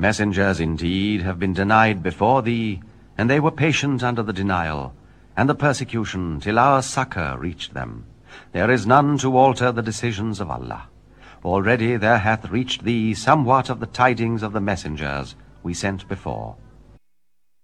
Messengers indeed have been denied before thee, and they were patient under the denial, and the persecution, till our succor reached them. There is none to alter the decisions of Allah. Already there hath reached thee somewhat of the tidings of the messengers we sent before.